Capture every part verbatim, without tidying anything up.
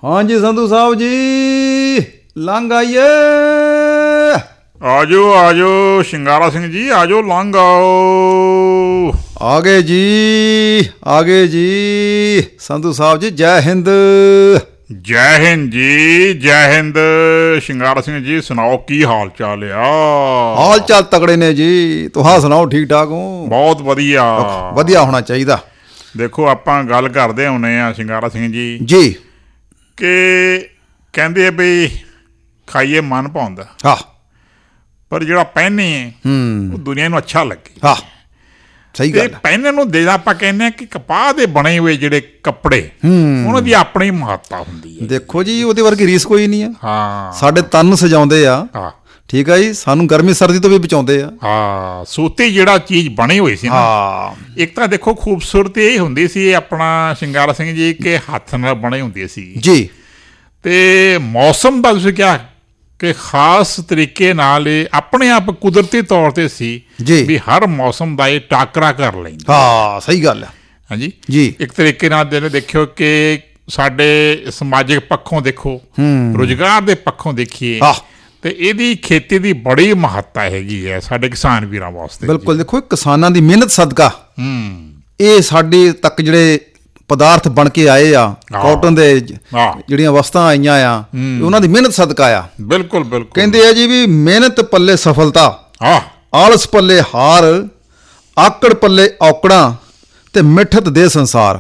हाँ जी संधू साहब जी, लंघ आइए। आजो आजो शिंगारा सिंह जी, आजो लंघ आओ। आगे जी, आगे जी। संधू साहब जी जय हिंद। जय हिंद जी, जय हिंद। शिंगारा सिंह जी सुनाओ की हाल चाल आ? हाल चाल तगड़े ने जी, तुहां सुनाओ ठीक ठाक हो? बहुत वधिया वधिया होना चाहिए। देखो ਆਪਾਂ ਗੱਲ ਕਰਦੇ ਹੁੰਦੇ ਆ ਸ਼ਿੰਗਾਰਾ ਸਿੰਘ ਜੀ जी ਕਿ ਕਹਿੰਦੇ ਵੀ ਖਾਈਏ ਮਨ ਭਾਉਂਦਾ, हाँ ਪਰ ਜਿਹੜਾ ਪਹਿਨੇ हम्म ਉਹ ਦੁਨੀਆ ਨੂੰ ਅੱਛਾ ਲੱਗੇ। हाँ सही ਤੇ गल है। ਪਹਿਨੇ ਨੂੰ ਦੇ ਆਪਾਂ ਕਹਿੰਦੇ ਆ ਕਿ ਕਪਾਹ ਦੇ ਬਣੇ ਹੋਏ ਜਿਹੜੇ ਕੱਪੜੇ ਉਹਨਾਂ ਦੀ ਆਪਣੀ ਮਹੱਤਤਾ ਹੁੰਦੀ ਹੈ। देखो जी ਉਹਦੇ ਵਰਗੀ ਰੀਸ ਕੋਈ ਨਹੀਂ ਆ। ਹਾਂ ਸਾਡੇ ਤਨ ਨੂੰ ਸਜਾਉਂਦੇ ਆ, ਹਾਂ ਠੀਕ ਹੈ ਜੀ, ਸਾਨੂੰ ਗਰਮੀ ਸਰਦੀ ਤੋਂ ਵੀ ਬਚਾਉਂਦੇ ਆ। ਹਾਂ ਸੂਤੀ ਜਿਹੜਾ ਚੀਜ਼ ਬਣੀ ਹੋਈ ਸੀ ਨਾ, ਹਾਂ ਇੱਕ ਤਾਂ ਦੇਖੋ ਖੂਬਸੂਰਤੀ ਇਹ ਹੁੰਦੀ ਸੀ ਆਪਣਾ ਸ਼ਿੰਗਾਰਾ ਸਿੰਘ ਜੀ ਕਿ ਹੱਥ ਨਾਲ ਬਣੇ ਹੁੰਦੇ ਸੀ जी ਤੇ ਮੌਸਮ ਦਾ ਤੁਸੀਂ ਕਿਹਾ ਕਿ ਖਾਸ ਤਰੀਕੇ ਨਾਲ ਇਹ ਆਪਣੇ ਆਪ ਕੁਦਰਤੀ ਤੌਰ ਤੇ ਸੀ ਜੀ ਵੀ ਹਰ ਮੌਸਮ ਦਾ ਇਹ ਟਾਕਰਾ ਕਰ ਲੈਂਦਾ। ਹਾਂ ਸਹੀ ਗੱਲ ਹੈ ਹਾਂਜੀ ਜੀ। ਇੱਕ ਤਰੀਕੇ ਨਾਲ ਦੇ ਦੇਖਿਓ ਕਿ ਸਾਡੇ ਸਮਾਜਿਕ ਪੱਖੋਂ ਦੇਖੋ, ਹੂੰ ਰੁਜ਼ਗਾਰ ਦੇ ਪੱਖੋਂ ਦੇਖੀਏ ਹਾਂ ਤੇ ਇਹਦੀ ਖੇਤੀ ਦੀ ਬੜੀ ਮਹੱਤਤਾ ਹੈਗੀ ਹੈ ਸਾਡੇ ਕਿਸਾਨ ਵੀਰਾਂ ਵਾਸਤੇ। ਬਿਲਕੁਲ। ਦੇਖੋ ਕਿਸਾਨਾਂ ਦੀ ਮਿਹਨਤ ਸਦਕਾ ਹੂੰ ਇਹ ਸਾਡੇ ਤੱਕ ਜਿਹੜੇ ਪਦਾਰਥ ਬਣ ਕੇ ਆਏ ਆ, ਕਾਟਨ ਦੇ ਜ- ਹਾਂ ਜਿਹੜੀਆਂ ਵਸਤਾਂ ਆਈਆਂ ਆ, ਇਹ ਉਹਨਾਂ ਦੀ ਮਿਹਨਤ ਸਦਕਾ ਆ। ਬਿਲਕੁਲ ਬਿਲਕੁਲ ਕਹਿੰਦੇ ਆ ਜੀ ਵੀ ਮਿਹਨਤ ਪੱਲੇ ਸਫਲਤਾ, ਹਾਂ ਆਲਸ ਪੱਲੇ ਹਾਰ, ਆਕੜ ਪੱਲੇ ਔਕੜਾਂ ਤੇ ਮਿੱਠਤ ਦੇ ਸੰਸਾਰ।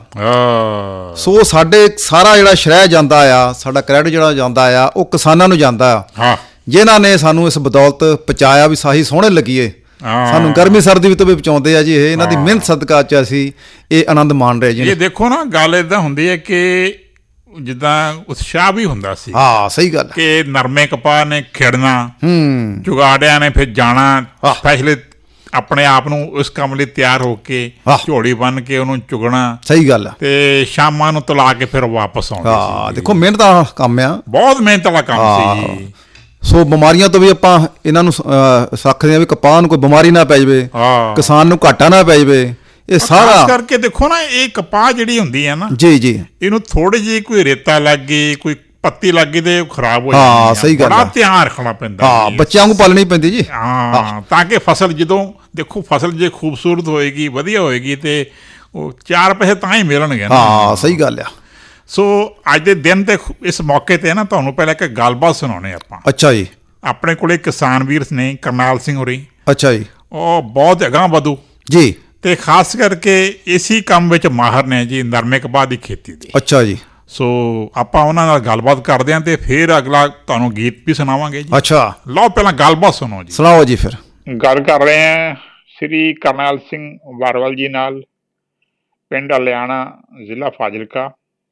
ਹਾਂ ਸੋ ਸਾਡੇ ਸਾਰਾ ਜਿਹੜਾ ਸ਼੍ਰੈ ਜਾਂਦਾ ਆ, ਸਾਡਾ ਕ੍ਰੈਡਿਟ ਜਿਹੜਾ ਜਾਂਦਾ ਆ, ਉਹ ਕਿਸਾਨਾਂ ਨੂੰ ਜਾਂਦਾ ਆ, ਹਾਂ ਜਿਨ੍ਹਾਂ ਨੇ ਸਾਨੂੰ ਇਸ ਬਦੌਲਤ ਪਹੁੰਚਾਇਆ ਵੀ ਸਾਹੀ ਸੋਹਣੇ ਲੱਗੀਏ। ਹਾਂ। ਸਾਨੂੰ ਗਰਮੀ ਸਰਦੀ ਵੀ ਤੋਂ ਵੀ ਬਚਾਉਂਦੇ ਆ ਜੀ। ਇਹ ਇਹਨਾਂ ਦੀ ਮਿਹਨਤ ਸਦਕਾ ਚ ਅਸੀਂ ਇਹ ਆਨੰਦ ਮਾਣ ਰਹੇ ਜੀ। ਇਹ ਦੇਖੋ ਨਾ, ਗੱਲ ਇਦਾਂ ਹੁੰਦੀ ਹੈ ਕਿ ਜਿੱਦਾਂ ਉਤਸ਼ਾਹ ਵੀ ਹੁੰਦਾ ਸੀ ਹਾਂ ਸਹੀ ਗੱਲ ਹੈ। ਕਿ ਨਰਮੇ ਕਪਾਹ ਨੇ ਖਿੜਨਾ, ਹੂੰ ਜੁਗਾੜਿਆਂ ਨੇ ਫਿਰ ਜਾਣਾ ਆਹ। ਸਪੈਸ਼ਲੀ ਆਪਣੇ ਆਪ ਨੂੰ ਉਸ ਕੰਮ ਲਈ ਤਿਆਰ ਹੋ ਕੇ ਆਹ। ਝੋਲੀ ਬੰਨ ਕੇ ਉਹਨੂੰ ਚੁਗਣਾ ਸਹੀ ਗੱਲ ਹੈ। ਤੇ ਸ਼ਾਮਾਂ ਨੂੰ ਤਲਾ ਕੇ ਫਿਰ ਵਾਪਸ ਆਉਣਾ ਹਾਂ ਸੀ। ਦੇਖੋ ਮਿਹਨਤ ਦਾ ਕੰਮ ਆ। ਬਹੁਤ ਮਿਹਨਤ ਵਾਲਾ ਕੰਮ ਹਾਂ। ਸੀ। ਸੋ ਬਿਮਾਰੀਆਂ ਤੋਂ ਵੀ ਆਪਾਂ ਇਹਨਾਂ ਨੂੰ ਅਹ, ਰੱਖਦੇ ਆ ਵੀ ਕਪਾਹ ਨੂੰ ਕੋਈ ਬਿਮਾਰੀ ਨਾ ਪੈ ਜਾਵੇ, ਹਾਂ ਕਿਸਾਨ ਨੂੰ ਘਾਟਾ ਨਾ ਪੈ ਜਾਵੇ। ਇਹ ਖਾਸ ਸਾਰਾ ਕਰਕੇ ਦੇਖੋ ਨਾ, ਇਹ ਕਪਾਹ ਜਿਹੜੀ ਹੁੰਦੀ ਹੈ ਨਾ, ਜੀ ਜੀ ਇਹਨੂੰ ਥੋੜੀ ਜਿਹੀ ਕੋਈ ਰੇਤਾ ਲੱਗ ਗਈ, ਕੋਈ ਪੱਤੀ ਲੱਗ ਗਈ ਤੇ ਉਹ ਖਰਾਬ ਹੋ ਹਾਂ, ਜਾਂਦੀ ਹੈ। ਸਹੀ ਗੱਲ ਬੜਾ ਆ। ਧਿਆਨ ਰੱਖਣਾ ਪੈਂਦਾ ਹਾਂ ਜੀ। ਬੱਚਿਆਂ ਨੂੰ ਪਾਲਣੀ ਪੈਂਦੀ ਜੀ। ਹਾਂ ਤਾਂ ਕਿ ਫਸਲ ਜਦੋਂ ਦੇਖੋ ਫਸਲ ਜੇ ਖੂਬਸੂਰਤ ਹੋਏਗੀ, ਵਧੀਆ ਹੋਏਗੀ ਤੇ ਉਹ ਚਾਰ ਪੈਸੇ ਤਾਂ ਹੀ ਮਿਲਣਗੇ ਨਾ। ਹਾਂ ਸਹੀ ਗੱਲ ਆ। ਸੋ ਅੱਜ ਦੇ ਦਿਨ ਤੇ ਇਸ ਮੌਕੇ ਤੇ ਨਾ ਤੁਹਾਨੂੰ ਪਹਿਲਾਂ ਇੱਕ ਗੱਲਬਾਤ ਸੁਣਾਉਣੇ ਆਪਾਂ। ਅੱਛਾ ਜੀ ਆਪਣੇ ਕੋਲੇ ਕਿਸਾਨ ਵੀਰ ਨੇ ਕਰਨਾਲ ਸਿੰਘ ਹੋਰੀ, ਅੱਛਾ ਜੀ ਉਹ ਬਹੁਤ ਅਗਾਂਹ ਵਧੂ ਜੀ ਤੇ ਖਾਸ ਕਰਕੇ ਇਸੀ ਕੰਮ ਵਿੱਚ ਮਾਹਰ ਨੇ ਜੀ, ਨਰਮੇ ਕਪਾਹ ਦੀ ਖੇਤੀ ਦੇ। ਅੱਛਾ ਜੀ ਸੋ ਆਪਾਂ ਉਹਨਾਂ ਨਾਲ ਗੱਲਬਾਤ ਕਰਦੇ ਹਾਂ ਤੇ ਫਿਰ ਅਗਲਾ ਤੁਹਾਨੂੰ ਗੀਤ ਵੀ ਸੁਣਾਵਾਂਗੇ ਜੀ। ਅੱਛਾ ਲਓ ਪਹਿਲਾਂ ਗੱਲਬਾਤ ਸੁਣੋ ਜੀ। ਸੁਣਾਓ ਜੀ ਫਿਰ। ਗੱਲ ਕਰ ਰਹੇ ਹਾਂ ਸ੍ਰੀ ਕਰਨੈਲ ਸਿੰਘ ਵਾਰਵਲ ਜੀ ਨਾਲ, ਪਿੰਡ ਅਲਿਆਣਾ, ਜ਼ਿਲ੍ਹਾ ਫਾਜ਼ਿਲਕਾ।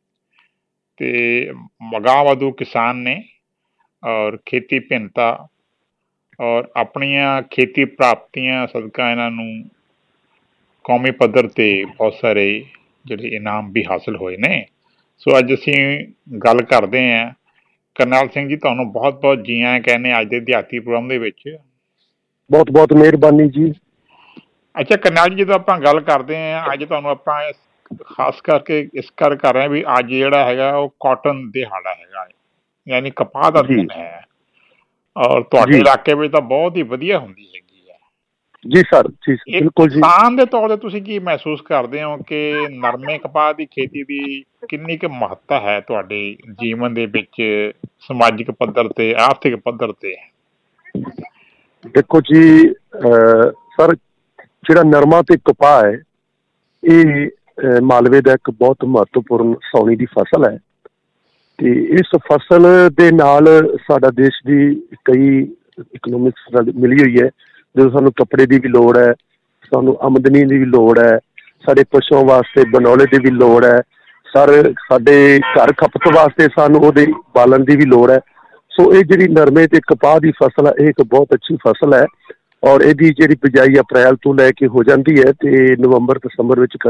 ਤੇ ਅਗਾਂਹਵਧੂ ਕਿਸਾਨ ਨੇ ਔਰ ਖੇਤੀ ਭਿੰਨਤਾ ਔਰ ਆਪਣੀਆਂ ਖੇਤੀ ਪ੍ਰਾਪਤੀਆਂ ਸਦਕਾ ਇਹਨਾਂ ਨੂੰ ਕੌਮੀ ਪੱਧਰ ਤੇ ਬਹੁਤ ਸਾਰੇ ਜਿਹੜੇ ਇਨਾਮ ਵੀ ਹਾਸਿਲ ਹੋਏ ਨੇ। ਸੋ ਅੱਜ ਅਸੀਂ ਗੱਲ ਕਰਦੇ ਹਾਂ। ਕਰਨੈਲ ਸਿੰਘ ਜੀ ਤੁਹਾਨੂੰ ਬਹੁਤ ਬਹੁਤ ਜੀ ਆਇਆਂ ਕਹਿੰਦੇ ਅੱਜ ਦੇ ਦਿਹਾਤੀ ਪ੍ਰੋਗਰਾਮ ਦੇ ਵਿੱਚ। ਬਹੁਤ ਬਹੁਤ ਮਿਹਰਬਾਨੀ ਜੀ। ਅੱਛਾ ਕਰਨੈਲ ਜੀ, ਜਦੋਂ ਆਪਾਂ ਗੱਲ ਕਰਦੇ ਹਾਂ ਅੱਜ, ਤੁਹਾਨੂੰ ਆਪਾਂ ਖਾਸ ਕਰਕੇ ਇਸ ਕਰ ਕਰ ਰਹੇ ਵੀ ਅੱਜ ਜਿਹੜਾ ਹੈਗਾ ਉਹ ਕਾਟਨ ਦਿਹਾੜਾ ਹੈਗਾ, ਯਾਨੀ ਕਪਾਹ ਦਾ ਦਿਨ ਹੈ। ਔਰ ਤੁਹਾਡੇ ਇਲਾਕੇ ਵਿੱਚ ਤਾਂ ਬਹੁਤ ਹੀ ਵਧੀਆ ਹੁੰਦੀ ਹੈਗੀ ਹੈ ਜੀ ਸਰ। ਜੀ ਬਿਲਕੁਲ ਜੀ। ਕਿਸਾਨ ਦੇ ਤੌਰ ਤੇ ਤੁਸੀਂ ਕੀ ਮਹਿਸੂਸ ਕਰਦੇ ਹੋ ਕਿ ਨਰਮੇ ਕਪਾਹ ਦੀ ਖੇਤੀ ਦੀ ਕਿੰਨੀ ਕੁ ਮਹੱਤਤਾ ਹੈ ਤੁਹਾਡੇ ਜੀਵਨ ਦੇ ਵਿੱਚ, ਸਮਾਜਿਕ ਪੱਧਰ ਤੇ, ਆਰਥਿਕ ਪੱਧਰ ਤੇ? ਦੇਖੋ ਜੀ ਸਰ, ਜਿਹੜਾ ਨਰਮਾ ਤੇ ਕਪਾਹ ਹੈ ਇਹ ਮਾਲਵੇ ਦਾ ਇੱਕ ਬਹੁਤ ਮਹੱਤਵਪੂਰਨ ਸਾਉਣੀ ਦੀ ਫਸਲ ਹੈ ਤੇ ਇਸ ਫਸਲ ਦੇ ਨਾਲ ਸਾਡਾ ਦੇਸ਼ ਦੀ ਕਈ ਇਕਨੋਮਿਕਸ ਨਾਲ ਮਿਲੀ ਹੋਈ ਹੈ। ਜਦੋਂ ਸਾਨੂੰ ਕੱਪੜੇ ਦੀ ਵੀ ਲੋੜ ਹੈ, ਸਾਨੂੰ ਆਮਦਨੀ ਦੀ ਵੀ ਲੋੜ ਹੈ, ਸਾਡੇ ਪਸ਼ੂਆਂ ਵਾਸਤੇ ਬਨੌਲੇ ਦੀ ਵੀ ਲੋੜ ਹੈ, ਸਰ ਸਾਡੇ ਘਰ ਖਪਤ ਵਾਸਤੇ ਸਾਨੂੰ ਉਹਦੇ ਬਾਲਣ ਦੀ ਵੀ ਲੋੜ ਹੈ। ਸੋ ਇਹ ਜਿਹੜੀ ਨਰਮੇ ਤੇ ਕਪਾਹ ਦੀ ਫਸਲ ਹੈ ਇਹ ਇੱਕ ਬਹੁਤ ਅੱਛੀ ਫਸਲ ਹੈ ਔਰ ਇਹਦੀ ਜਿਹੜੀ ਬਿਜਾਈ ਅਪ੍ਰੈਲ ਤੋਂ ਲੈ ਕੇ ਹੋ ਜਾਂਦੀ ਹੈ ਤੇ ਨਵੰਬਰ ਦਸੰਬਰ ਵਿੱਚ